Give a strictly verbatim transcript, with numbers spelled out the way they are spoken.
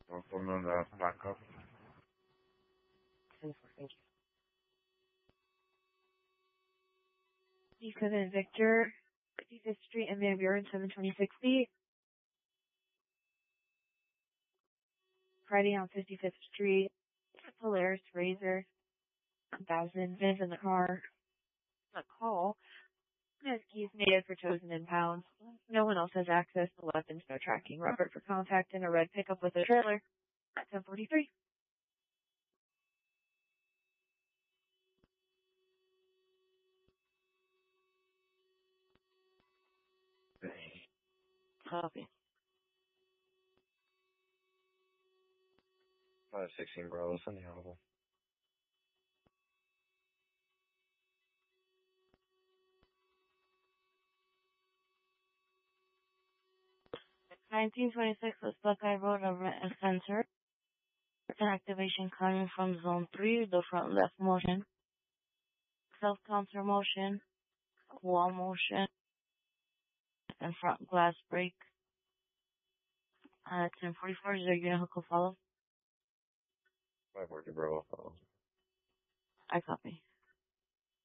I'll put them on the backup. Thank you. Equipment Victor, fifty-fifth Street and Van Buren, seven twenty sixty. Friday on fifty-fifth Street, Polaris Razor, one thousand, Viv in the car. A call. Has keys needed for chosen in pounds. No one else has access to weapons, no tracking. Robert for contact in a red pickup with a trailer at ten forty-three. Copy. five sixteen Bravo, send the audible. nineteen twenty-six West Buckeye Road, a rent and sensor. An activation coming from zone three, the front left motion. Self-counter motion. Wall motion. And front glass break. Uh, ten forty-four, is there a unit who will follow? five forty Bravo, follow. I copy.